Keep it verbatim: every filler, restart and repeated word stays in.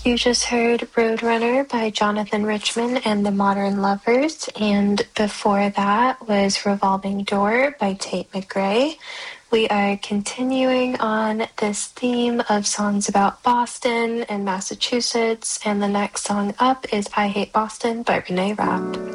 You just heard Roadrunner by Jonathan Richman and the Modern Lovers, and before that was Revolving Door by Tate McRae. We are continuing on this theme of songs about Boston and Massachusetts, and the next song up is I Hate Boston by Renee Rapp.